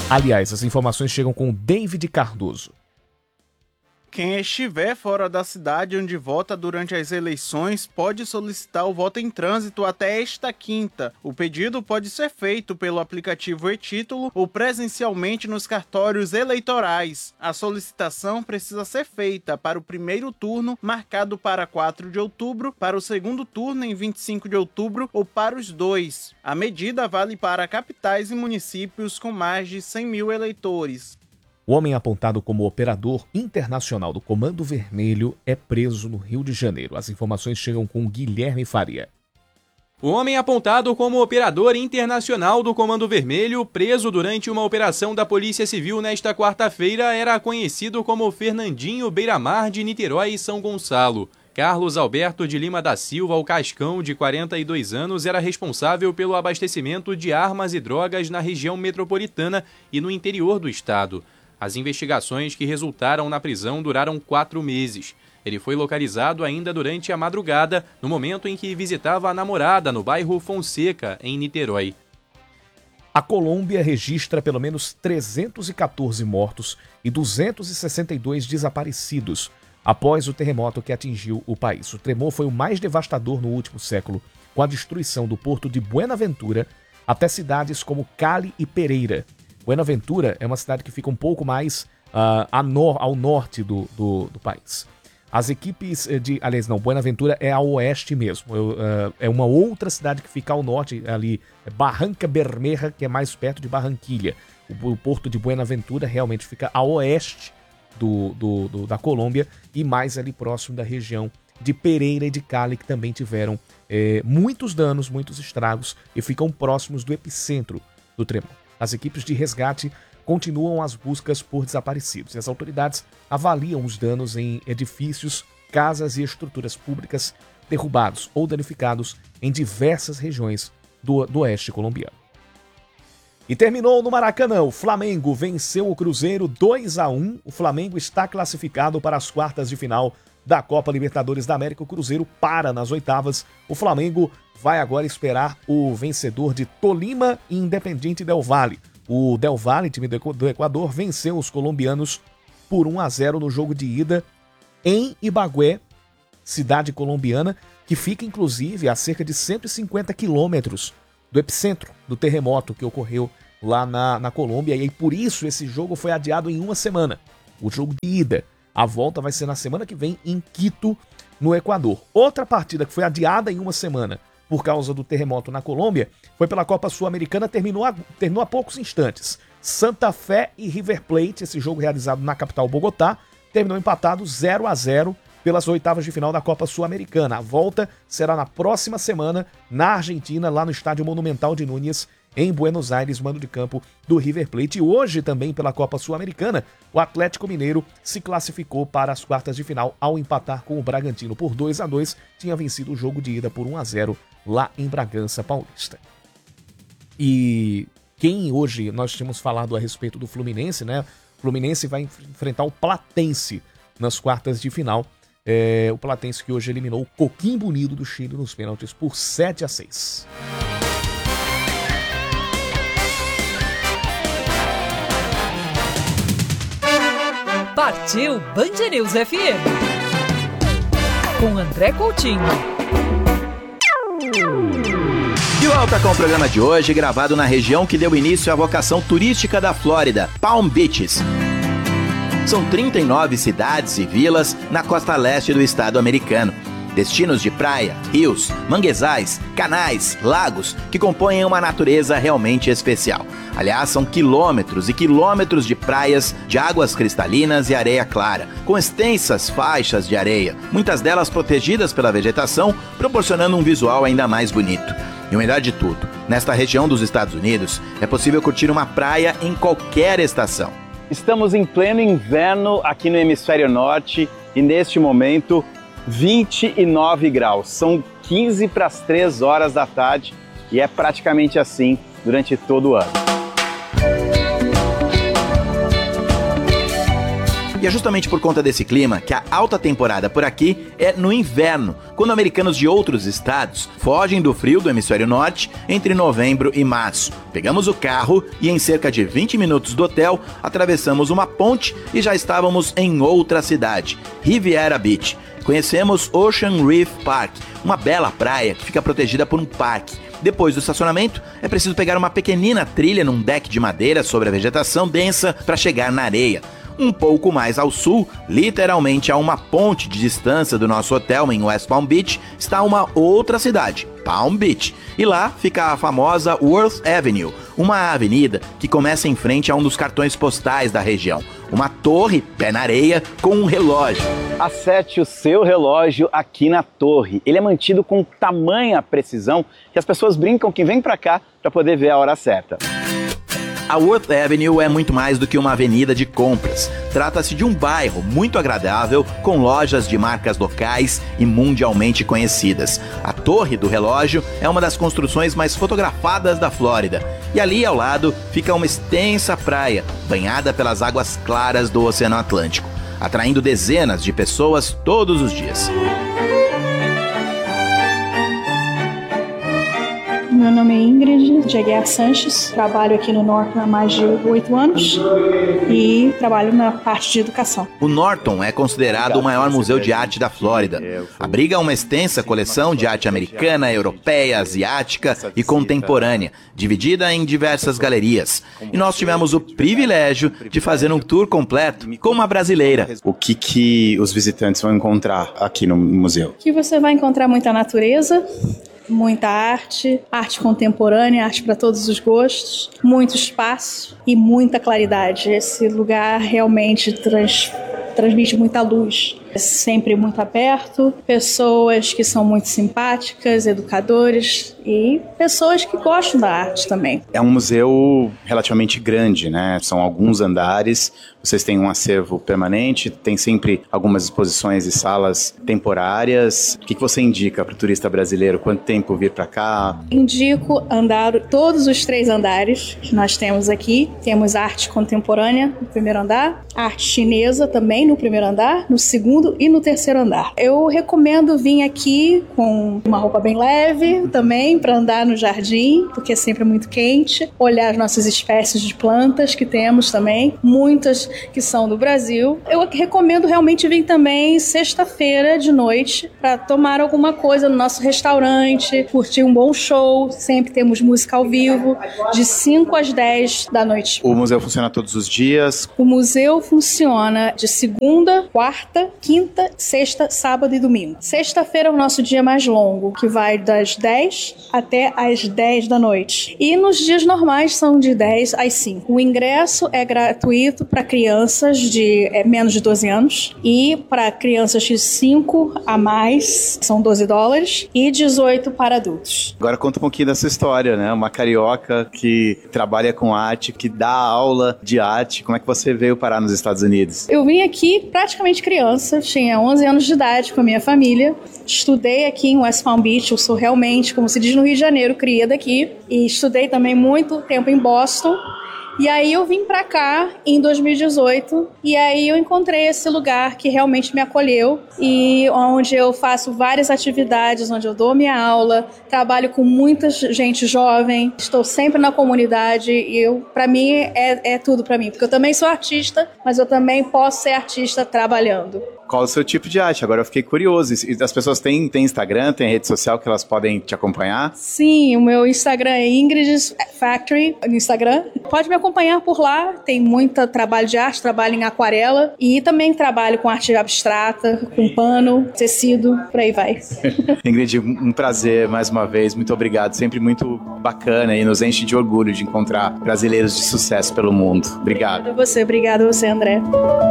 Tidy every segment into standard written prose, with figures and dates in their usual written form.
Aliás, as informações chegam com o David Cardoso. Quem estiver fora da cidade onde vota durante as eleições pode solicitar o voto em trânsito até esta quinta. O pedido pode ser feito pelo aplicativo e-Título ou presencialmente nos cartórios eleitorais. A solicitação precisa ser feita para o primeiro turno, marcado para 4 de outubro, para o segundo turno em 25 de outubro ou para os dois. A medida vale para capitais e municípios com mais de 100 mil eleitores. O homem apontado como operador internacional do Comando Vermelho é preso no Rio de Janeiro. As informações chegam com Guilherme Faria. O homem apontado como operador internacional do Comando Vermelho, preso durante uma operação da Polícia Civil nesta quarta-feira, era conhecido como Fernandinho Beiramar de Niterói e São Gonçalo. Carlos Alberto de Lima da Silva, o Cascão, de 42 anos, era responsável pelo abastecimento de armas e drogas na região metropolitana e no interior do estado. As investigações que resultaram na prisão duraram 4 meses. Ele foi localizado ainda durante a madrugada, no momento em que visitava a namorada no bairro Fonseca, em Niterói. A Colômbia registra pelo menos 314 mortos e 262 desaparecidos após o terremoto que atingiu o país. O tremor foi o mais devastador no último século, com a destruição do porto de Buenaventura até cidades como Cali e Pereira. Buenaventura é uma cidade que fica um pouco mais ao norte do país. As equipes Buenaventura é ao oeste mesmo. É uma outra cidade que fica ao norte, ali, Barranca Bermeja, que é mais perto de Barranquilha. O porto de Buenaventura realmente fica ao oeste da Colômbia e mais ali próximo da região de Pereira e de Cali, que também tiveram muitos danos, muitos estragos e ficam próximos do epicentro do tremor. As equipes de resgate continuam as buscas por desaparecidos e as autoridades avaliam os danos em edifícios, casas e estruturas públicas derrubados ou danificados em diversas regiões do oeste colombiano. E terminou no Maracanã. O Flamengo venceu o Cruzeiro 2-1. O Flamengo está classificado para as quartas de final da Copa Libertadores da América. O Cruzeiro para nas oitavas. O Flamengo vai agora esperar o vencedor de Tolima e Independiente Del Valle. O Del Valle, time do Equador, venceu os colombianos por 1-0 no jogo de ida em Ibagué, cidade colombiana, que fica inclusive a cerca de 150 quilômetros do epicentro do terremoto que ocorreu lá na Colômbia. E por isso esse jogo foi adiado em uma semana. O jogo de ida. A volta vai ser na semana que vem em Quito, no Equador. Outra partida que foi adiada em uma semana por causa do terremoto na Colômbia foi pela Copa Sul-Americana, terminou há poucos instantes. Santa Fé e River Plate, esse jogo realizado na capital Bogotá, terminou empatado 0-0 pelas oitavas de final da Copa Sul-Americana. A volta será na próxima semana na Argentina, lá no Estádio Monumental de Núñez, em Buenos Aires, mando de campo do River Plate. E hoje também pela Copa Sul-Americana, o Atlético Mineiro se classificou para as quartas de final ao empatar com o Bragantino por 2-2, tinha vencido o jogo de ida por 1-0 lá em Bragança Paulista. E quem hoje nós tínhamos falado a respeito do Fluminense, né? O Fluminense vai enfrentar o Platense nas quartas de final. O Platense que hoje eliminou o Coquimbo Unido do Chile nos pênaltis por 7-6. Partiu Band News FM com André Coutinho. E o Alta Com o programa de hoje, gravado na região que deu início à vocação turística da Flórida, Palm Beaches. São 39 cidades e vilas na costa leste do estado americano. Destinos de praia, rios, manguezais, canais, lagos que compõem uma natureza realmente especial. Aliás, são quilômetros e quilômetros de praias de águas cristalinas e areia clara, com extensas faixas de areia, muitas delas protegidas pela vegetação, proporcionando um visual ainda mais bonito. E o melhor de tudo, nesta região dos Estados Unidos, é possível curtir uma praia em qualquer estação. Estamos em pleno inverno aqui no hemisfério norte e neste momento 29 graus, são 15 para as 3 horas da tarde e é praticamente assim durante todo o ano. E é justamente por conta desse clima que a alta temporada por aqui é no inverno, quando americanos de outros estados fogem do frio do hemisfério norte entre novembro e março. Pegamos o carro e em cerca de 20 minutos do hotel, atravessamos uma ponte e já estávamos em outra cidade, Riviera Beach. Conhecemos Ocean Reef Park, uma bela praia que fica protegida por um parque. Depois do estacionamento, é preciso pegar uma pequenina trilha num deck de madeira sobre a vegetação densa para chegar na areia. Um pouco mais ao sul, literalmente a uma ponte de distância do nosso hotel em West Palm Beach, está uma outra cidade, Palm Beach. E lá fica a famosa Worth Avenue, uma avenida que começa em frente a um dos cartões postais da região. Uma torre, pé na areia, com um relógio. Acerte o seu relógio aqui na torre. Ele é mantido com tamanha precisão que as pessoas brincam que vem pra cá para poder ver a hora certa. A Worth Avenue é muito mais do que uma avenida de compras. Trata-se de um bairro muito agradável, com lojas de marcas locais e mundialmente conhecidas. A Torre do Relógio é uma das construções mais fotografadas da Flórida. E ali ao lado fica uma extensa praia, banhada pelas águas claras do Oceano Atlântico, atraindo dezenas de pessoas todos os dias. Meu nome é Ingrid de Aguiar Sanches, trabalho aqui no Norton há mais de 8 anos e trabalho na parte de educação. O Norton é considerado o maior museu de arte da Flórida. Abriga uma extensa coleção de arte americana, europeia, asiática e contemporânea, dividida em diversas galerias. E nós tivemos o privilégio de fazer um tour completo com uma brasileira. O que os visitantes vão encontrar aqui no museu? Aqui você vai encontrar muita natureza, muita arte, arte contemporânea, arte para todos os gostos, muito espaço e muita claridade. Esse lugar realmente transmite muita luz. É sempre muito aberto, pessoas que são muito simpáticas, educadores e pessoas que gostam da arte também. É um museu relativamente grande, né? São alguns andares, vocês têm um acervo permanente, tem sempre algumas exposições e salas temporárias. O que você indica para o turista brasileiro? Quanto tempo vir para cá? Indico andar todos os 3 andares que nós temos aqui. Temos arte contemporânea no primeiro andar, arte chinesa também no primeiro andar, no segundo e no terceiro andar. Eu recomendo vir aqui com uma roupa bem leve também para andar no jardim, porque é sempre muito quente, olhar as nossas espécies de plantas que temos também, muitas que são do Brasil. Eu recomendo realmente vir também sexta-feira de noite para tomar alguma coisa no nosso restaurante, curtir um bom show, sempre temos música ao vivo, de 5 às 10 da noite. O museu funciona todos os dias? O museu funciona de segunda, quarta, quinta, sexta, sábado e domingo. Sexta-feira é o nosso dia mais longo, que vai das 10 até às 10 da noite. E nos dias normais são de 10 às 5. O ingresso é gratuito para crianças de menos de 12 anos e para crianças de 5 a mais são $12 e 18 para adultos. Agora conta um pouquinho dessa história, né? Uma carioca que trabalha com arte, que dá aula de arte. Como é que você veio parar nos Estados Unidos? Eu vim aqui praticamente criança, tinha 11 anos de idade com a minha família. Estudei aqui em West Palm Beach, eu sou realmente, como se diz no Rio de Janeiro, cria daqui. E estudei também muito tempo em Boston. E aí eu vim pra cá em 2018 e aí eu encontrei esse lugar que realmente me acolheu e onde eu faço várias atividades, onde eu dou minha aula, trabalho com muita gente jovem, estou sempre na comunidade e pra mim é tudo pra mim, porque eu também sou artista, mas eu também posso ser artista trabalhando. Qual é o seu tipo de arte? Agora eu fiquei curioso. E as pessoas têm Instagram, tem rede social que elas podem te acompanhar? Sim, o meu Instagram é Ingrid's Factory no Instagram. Pode me acompanhar por lá, tem muito trabalho de arte, trabalho em aquarela e também trabalho com arte abstrata, com pano, tecido, por aí vai. Ingrid, um prazer mais uma vez, muito obrigado, sempre muito bacana e nos enche de orgulho de encontrar brasileiros de sucesso pelo mundo. Obrigado. Obrigado a você, André.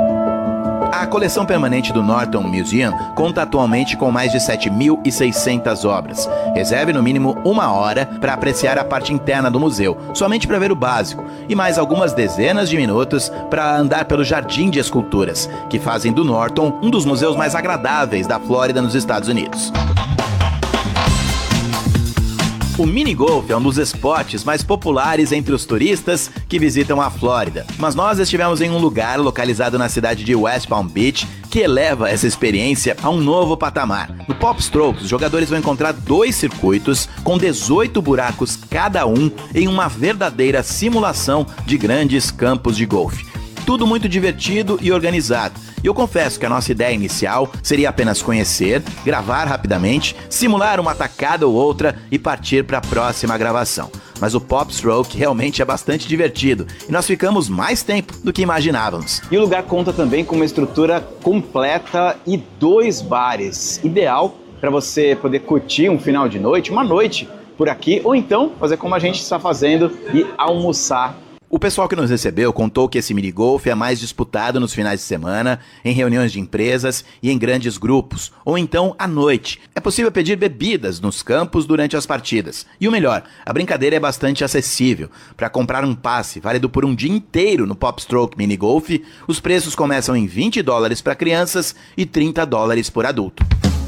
A coleção permanente do Norton Museum conta atualmente com mais de 7.600 obras. Reserve no mínimo 1 hora para apreciar a parte interna do museu, somente para ver o básico, e mais algumas dezenas de minutos para andar pelo Jardim de Esculturas, que fazem do Norton um dos museus mais agradáveis da Flórida nos Estados Unidos. O minigolf é um dos esportes mais populares entre os turistas que visitam a Flórida. Mas nós estivemos em um lugar localizado na cidade de West Palm Beach que eleva essa experiência a um novo patamar. No Pop Strokes, os jogadores vão encontrar 2 circuitos com 18 buracos cada um em uma verdadeira simulação de grandes campos de golfe. Tudo muito divertido e organizado. E eu confesso que a nossa ideia inicial seria apenas conhecer, gravar rapidamente, simular uma tacada ou outra e partir para a próxima gravação. Mas o Pop Stroke realmente é bastante divertido e nós ficamos mais tempo do que imaginávamos. E o lugar conta também com uma estrutura completa e 2 bares, ideal para você poder curtir um final de noite, uma noite por aqui, ou então fazer como a gente está fazendo e almoçar. O pessoal que nos recebeu contou que esse minigolf é mais disputado nos finais de semana, em reuniões de empresas e em grandes grupos, ou então à noite. É possível pedir bebidas nos campos durante as partidas. E o melhor, a brincadeira é bastante acessível. Para comprar um passe válido por um dia inteiro no Pop Stroke Minigolf, os preços começam em $20 para crianças e $30 por adulto.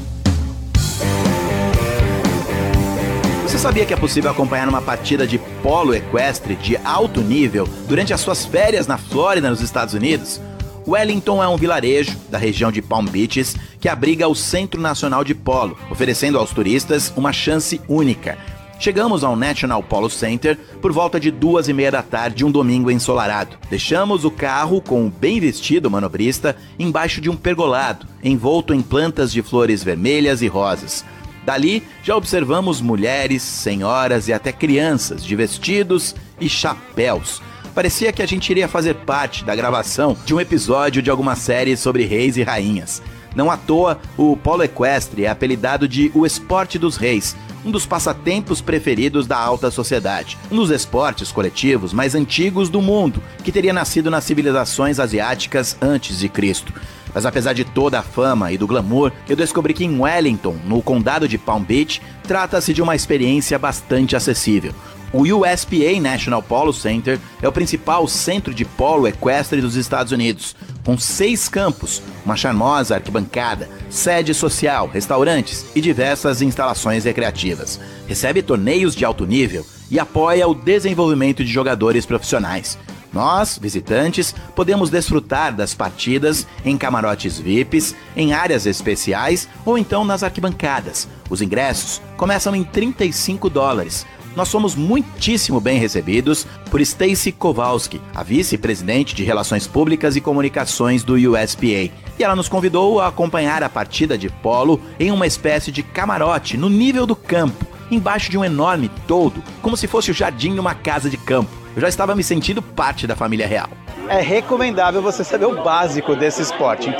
Você sabia que é possível acompanhar uma partida de polo equestre de alto nível durante as suas férias na Flórida, nos Estados Unidos? Wellington é um vilarejo da região de Palm Beaches que abriga o Centro Nacional de Polo, oferecendo aos turistas uma chance única. Chegamos ao National Polo Center por volta de 2:30 da tarde, um domingo ensolarado. Deixamos o carro com o bem vestido manobrista embaixo de um pergolado, envolto em plantas de flores vermelhas e rosas. Dali, já observamos mulheres, senhoras e até crianças de vestidos e chapéus. Parecia que a gente iria fazer parte da gravação de um episódio de alguma série sobre reis e rainhas. Não à toa, o polo equestre é apelidado de o esporte dos reis, um dos passatempos preferidos da alta sociedade. Um dos esportes coletivos mais antigos do mundo, que teria nascido nas civilizações asiáticas antes de Cristo. Mas apesar de toda a fama e do glamour, eu descobri que em Wellington, no condado de Palm Beach, trata-se de uma experiência bastante acessível. O USPA National Polo Center é o principal centro de polo equestre dos Estados Unidos, com 6 campos, uma charmosa arquibancada, sede social, restaurantes e diversas instalações recreativas. Recebe torneios de alto nível e apoia o desenvolvimento de jogadores profissionais. Nós, visitantes, podemos desfrutar das partidas em camarotes VIPs, em áreas especiais ou então nas arquibancadas. Os ingressos começam em $35. Nós somos muitíssimo bem recebidos por Stacy Kowalski, a vice-presidente de Relações Públicas e Comunicações do USPA. E ela nos convidou a acompanhar a partida de polo em uma espécie de camarote no nível do campo, embaixo de um enorme toldo, como se fosse o jardim de uma casa de campo. Eu já estava me sentindo parte da família real. É recomendável você saber o básico desse esporte.